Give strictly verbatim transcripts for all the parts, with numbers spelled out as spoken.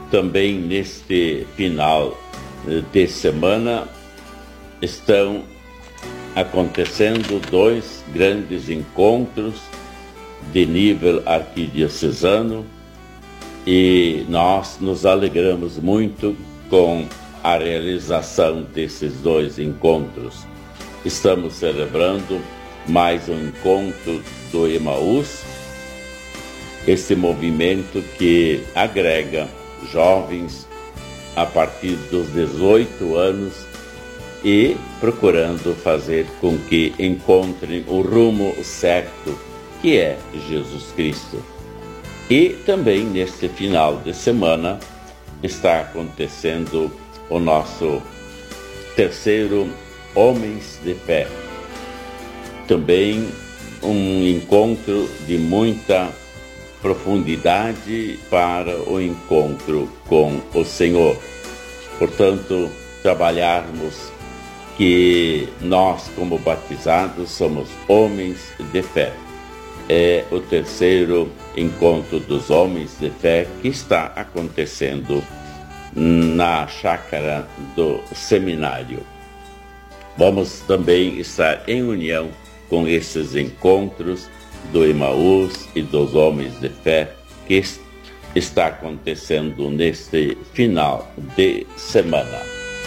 também neste final de semana estão acontecendo dois grandes encontros de nível arquidiocesano e nós nos alegramos muito com a realização desses dois encontros. Estamos celebrando mais um encontro do Emaús, esse movimento que agrega jovens a partir dos dezoito anos e procurando fazer com que encontrem o rumo certo, que é Jesus Cristo. E também neste final de semana está acontecendo o nosso terceiro Homens de Fé. Também um encontro de muita profundidade para o encontro com o Senhor. Portanto, trabalharmos que nós, como batizados, somos homens de fé. É o terceiro encontro dos homens de fé que está acontecendo na chácara do seminário. Vamos também estar em união com esses encontros do Emaús e dos homens de fé que está acontecendo neste final de semana.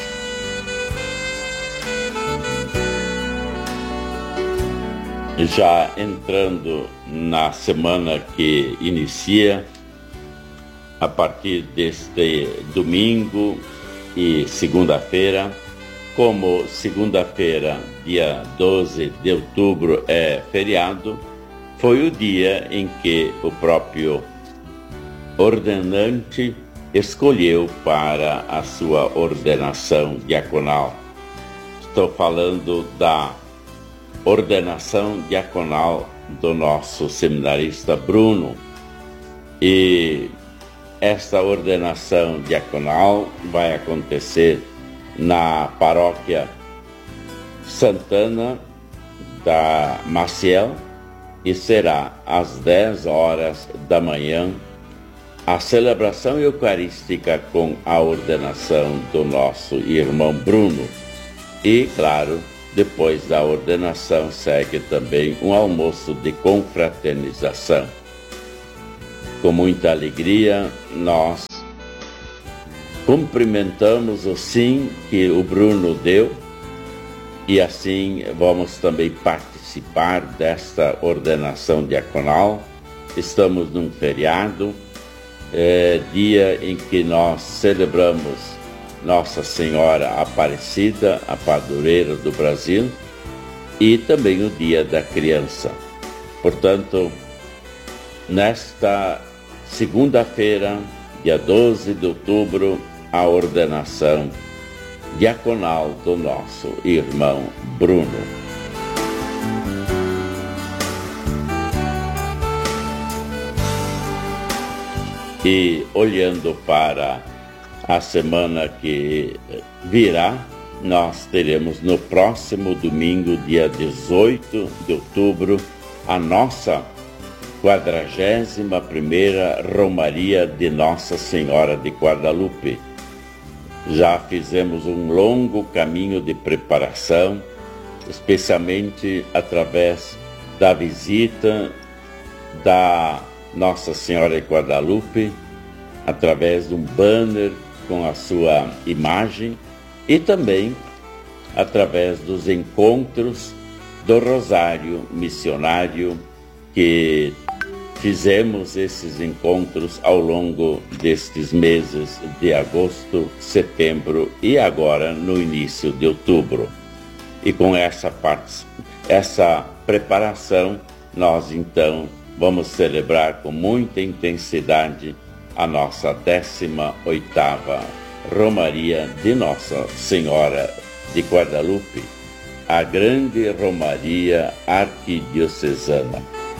Já entrando na semana que inicia, a partir deste domingo e segunda-feira, como segunda-feira, dia doze de outubro, é feriado, foi o dia em que o próprio ordenante escolheu para a sua ordenação diaconal. Estou falando da ordenação diaconal do nosso seminarista Bruno. E esta ordenação diaconal vai acontecer na paróquia Santana da Maciel e será às dez horas da manhã a celebração eucarística com a ordenação do nosso irmão Bruno. E, claro, depois da ordenação segue também um almoço de confraternização. Com muita alegria, nós cumprimentamos o sim que o Bruno deu e assim vamos também participar desta ordenação diaconal. Estamos num feriado, é, dia em que nós celebramos Nossa Senhora Aparecida, a padroeira do Brasil, e também o Dia da Criança. Portanto, nesta segunda-feira, dia doze de outubro, a ordenação diaconal do nosso irmão Bruno. E olhando para a semana que virá, nós teremos no próximo domingo, dia dezoito de outubro, a nossa quadragésima primeira Romaria de Nossa Senhora de Guadalupe. Já fizemos um longo caminho de preparação, especialmente através da visita da Nossa Senhora de Guadalupe, através de um banner com a sua imagem e também através dos encontros do Rosário Missionário, que fizemos esses encontros ao longo destes meses de agosto, setembro e agora no início de outubro. E com essa, parte, essa preparação, nós então vamos celebrar com muita intensidade a nossa décima oitava Romaria de Nossa Senhora de Guadalupe, a grande Romaria arquidiocesana.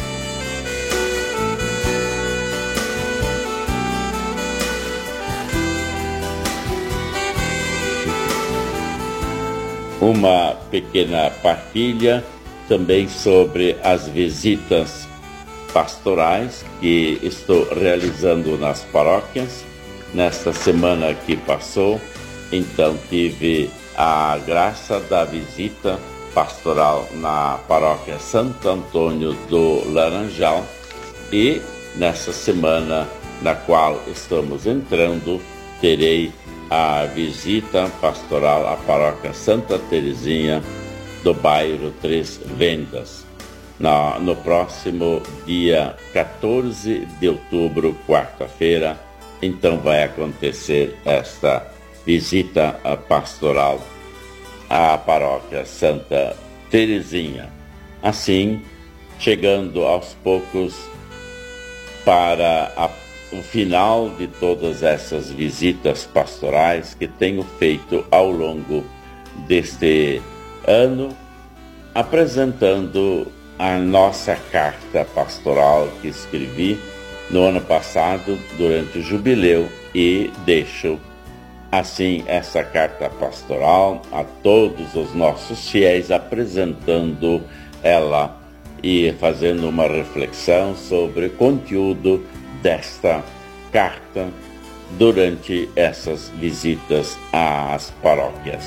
Uma pequena partilha também sobre as visitas pastorais que estou realizando nas paróquias. nesta semana que passou, então tive a graça da visita pastoral na paróquia Santo Antônio do Laranjal, e nessa semana na qual estamos entrando, terei a visita pastoral à paróquia Santa Teresinha do bairro Três Vendas, no, no próximo dia quatorze de outubro, quarta-feira. Então vai acontecer esta visita pastoral à paróquia Santa Teresinha. Assim, chegando aos poucos para a, o final de todas essas visitas pastorais que tenho feito ao longo deste ano, apresentando a nossa carta pastoral que escrevi no ano passado durante o jubileu, e deixo assim essa carta pastoral a todos os nossos fiéis, apresentando ela e fazendo uma reflexão sobre o conteúdo desta carta durante essas visitas às paróquias.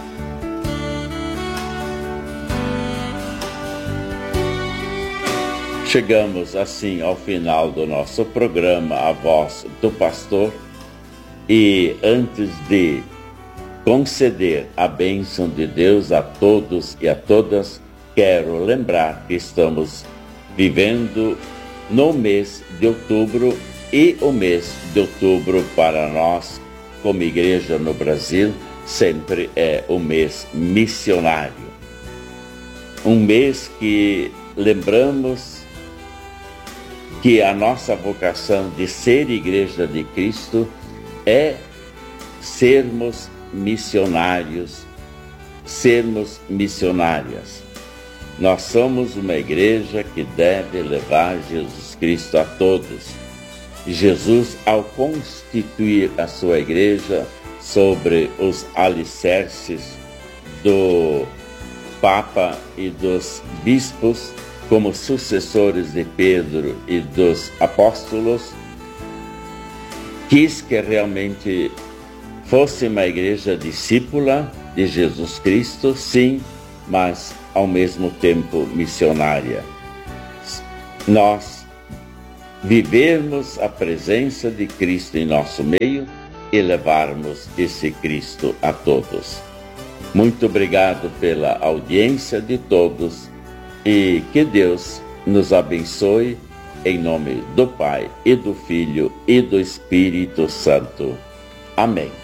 Chegamos assim ao final do nosso programa A Voz do Pastor, e antes de conceder a bênção de Deus a todos e a todas, quero lembrar que estamos vivendo no mês de outubro, e o mês de outubro para nós, como igreja no Brasil, sempre é o mês missionário. Um mês que lembramos que a nossa vocação de ser Igreja de Cristo é sermos missionários, sermos missionárias. Nós somos uma igreja que deve levar Jesus Cristo a todos. Jesus, ao constituir a sua igreja sobre os alicerces do Papa e dos bispos, como sucessores de Pedro e dos apóstolos, quis que realmente fosse uma igreja discípula de Jesus Cristo, sim, mas ao mesmo tempo missionária. Nós vivermos a presença de Cristo em nosso meio e levarmos esse Cristo a todos. Muito obrigado pela audiência de todos, e que Deus nos abençoe, em nome do Pai, e do Filho, e do Espírito Santo. Amém.